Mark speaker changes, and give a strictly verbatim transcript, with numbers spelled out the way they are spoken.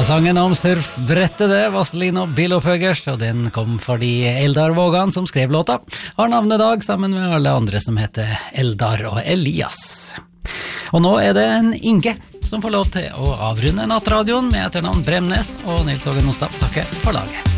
Speaker 1: Sangen om surfbrettet det, Vaseline og Bill Puggers, og den kom fordi Eldar Vågan, som skrev låta, har navnet Dag sammen med alle andre som heter Eldar og Elias. Og nå er det en Inge som får lov til å avrunde nattradioen med etternavn Bremnes, og Nils Hågen Mostad takker for laget.